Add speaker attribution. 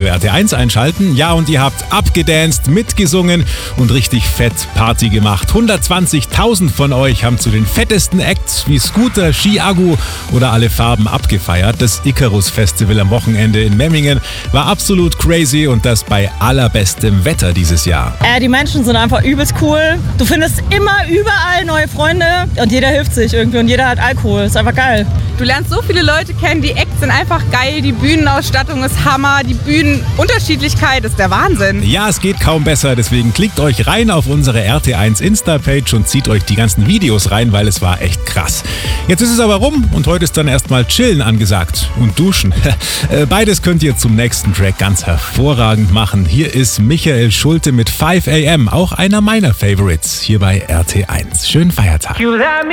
Speaker 1: RT1 einschalten. Ja, und ihr habt abgedanced, mitgesungen und richtig fett Party gemacht. 120.000 von euch haben zu den fettesten Acts wie Scooter, Ski-Agu oder alle Farben abgefeiert. Das Icarus Festival am Wochenende in Memmingen war absolut crazy und das bei allerbestem Wetter dieses Jahr.
Speaker 2: Die Menschen sind einfach übelst cool. Du findest immer überall neue Freunde und jeder hilft sich irgendwie und jeder hat Alkohol. Ist einfach geil.
Speaker 3: Du lernst so viele Leute kennen, die Acts sind einfach geil, die Bühnenausstattung ist Hammer, die Bühnenunterschiedlichkeit ist der Wahnsinn.
Speaker 1: Ja, es geht kaum besser, deswegen klickt euch rein auf unsere RT1 Insta-Page und zieht euch die ganzen Videos rein, weil es war echt krass. Jetzt ist es aber rum und heute ist dann erstmal Chillen angesagt und Duschen. Beides könnt ihr zum nächsten Track ganz hervorragend machen. Hier ist Michael Schulte mit 5 AM, auch einer meiner Favorites hier bei RT1. Schönen Feiertag.